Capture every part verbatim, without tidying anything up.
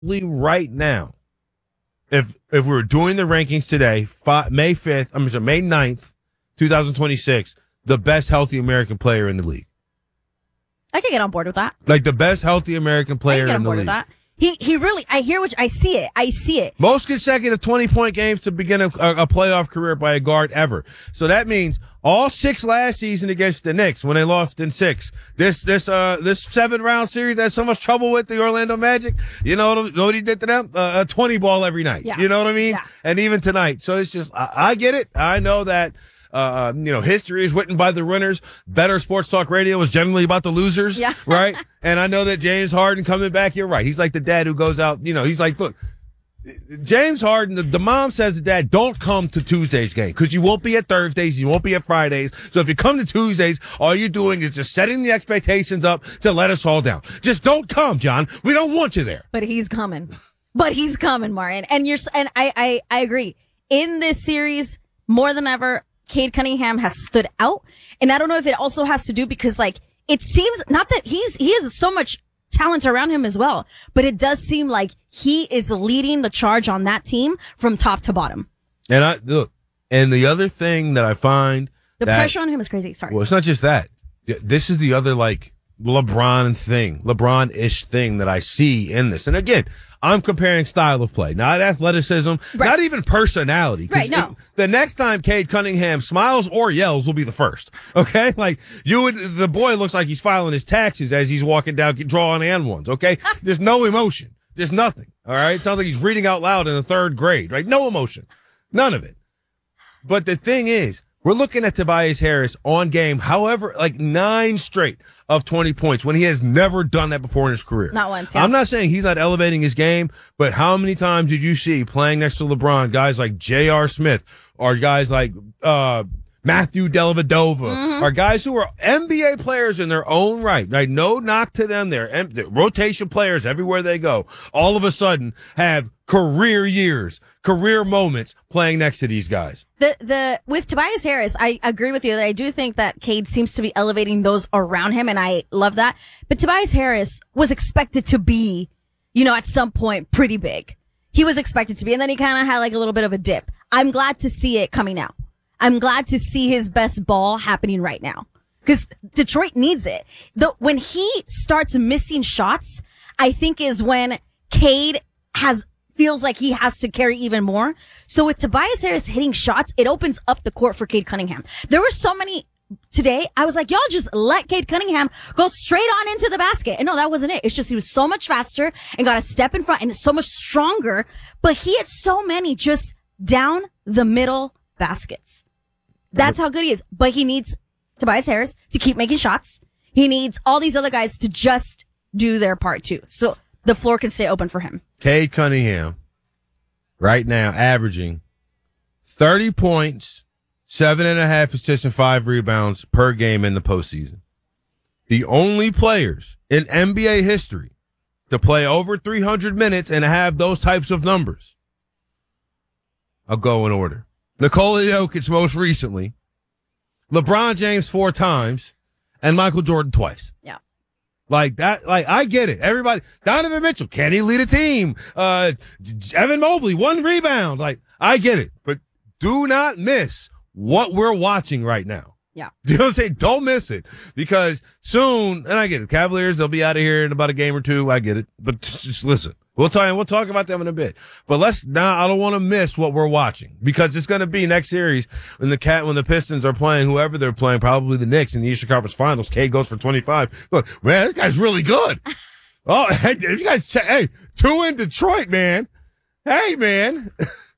right now, if if we were doing the rankings today, five, May fifth, I'm sorry, May ninth, twenty twenty-six, the best healthy American player in the league. I can get on board with that. Like the best healthy American player in the league. I can get on board with that. He he really, I hear what, I see it. I see it. Most consecutive twenty-point games to begin a, a playoff career by a guard ever. So that means all six last season against the Knicks when they lost in six. This this uh this seven round series that had so much trouble with the Orlando Magic. You know what, know what he did to them? Uh, a twenty ball every night. Yeah. You know what I mean? Yeah. And even tonight. So it's just, I, I get it. I know that. Uh, you know, history is written by the winners. Better Sports Talk Radio is generally about the losers, yeah. right? And I know that James Harden coming back, you're right. He's like the dad who goes out, you know, he's like, look, James Harden, the, the mom says to dad, don't come to Tuesday's game because you won't be at Thursdays, you won't be at Fridays. So if you come to Tuesdays, all you're doing is just setting the expectations up to let us all down. Just don't come, John. We don't want you there. But he's coming. But he's coming, Martin. And you're, and I, I, I agree. In this series, more than ever, Cade Cunningham has stood out. And I don't know if it also has to do because like, it seems not that he's, he has so much talent around him as well, but it does seem like he is leading the charge on that team from top to bottom. And I look, and the other thing that I find the that, pressure on him is crazy. Sorry. Well, it's not just that. This is the other like LeBron thing, LeBron-ish thing that I see in this. And again, I'm comparing style of play, not athleticism, right. Not even personality. Right, no. The next time Cade Cunningham smiles or yells will be the first. Okay? Like, you would, the boy looks like he's filing his taxes as he's walking down, drawing and ones. Okay? There's no emotion. There's nothing. All right? It sounds like he's reading out loud in the third grade, right? No emotion. None of it. But the thing is, we're looking at Tobias Harris on game, however, like nine straight of twenty points when he has never done that before in his career. Not once, yeah. I'm not saying he's not elevating his game, but how many times did you see playing next to LeBron, guys like J R. Smith or guys like uh Matthew Dellavedova mm-hmm. or guys who are N B A players in their own right, right? No knock to them. They're, they're rotation players everywhere they go. All of a sudden have career years, career moments playing next to these guys. The, the, with Tobias Harris, I agree with you that I do think that Cade seems to be elevating those around him, and I love that. But Tobias Harris was expected to be, you know, at some point pretty big. He was expected to be, and then he kind of had like a little bit of a dip. I'm glad to see it coming out. I'm glad to see his best ball happening right now. Cause Detroit needs it. The, when he starts missing shots, I think is when Cade has, feels like he has to carry even more. So with Tobias Harris hitting shots, it opens up the court for Cade Cunningham. There were so many today. I was like, y'all just let Cade Cunningham go straight on into the basket. And no, that wasn't it. It's just he was so much faster and got a step in front and so much stronger. But he had so many just down the middle baskets. That's how good he is. But he needs Tobias Harris to keep making shots. He needs all these other guys to just do their part too. So the floor can stay open for him. Cade Cunningham, right now, averaging thirty points, seven and a half assists, and five rebounds per game in the postseason. The only players in N B A history to play over three hundred minutes and have those types of numbers. I'll go in order. Nikola Jokic most recently, LeBron James four times, and Michael Jordan twice. Yeah. Like that, like I get it. Everybody, Donovan Mitchell, can he lead a team? Uh, Evan Mobley, one rebound. Like, I get it. But do not miss what we're watching right now. Yeah. You know what I'm saying? Don't miss it. Because soon, and I get it, Cavaliers, they'll be out of here in about a game or two. I get it. But just listen. We'll tell you, we'll talk about them in a bit. But let's now, I don't want to miss what we're watching because it's going to be next series when the cat, when the Pistons are playing whoever they're playing, probably the Knicks in the Eastern Conference Finals. Cade goes for twenty-five. Look, man, this guy's really good. Oh, hey, if you guys check, hey, two in Detroit, man. Hey, man.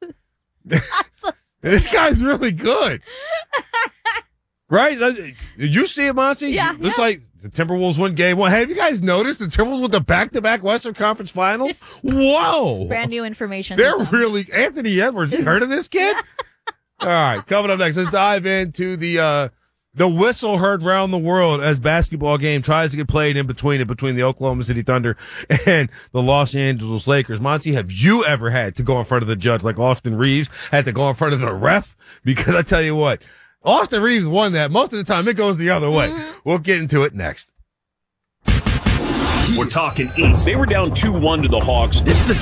This guy's really good. Right? You see it, Monty? Yeah. It's yeah. like the Timberwolves win game one. Have you guys noticed the Timberwolves with the back-to-back Western Conference Finals? Whoa. Brand new information. They're really, Anthony Edwards, you heard of this kid? All right, coming up next, let's dive into the, uh, the whistle heard around the world as basketball game tries to get played in between it, between the Oklahoma City Thunder and the Los Angeles Lakers. Monty, have you ever had to go in front of the judge like Austin Reeves had to go in front of the ref? Because I tell you what, Austin Reeves won that. Most of the time, it goes the other way. Mm-hmm. We'll get into it next. We're talking East. They were down two one to the Hawks. This is the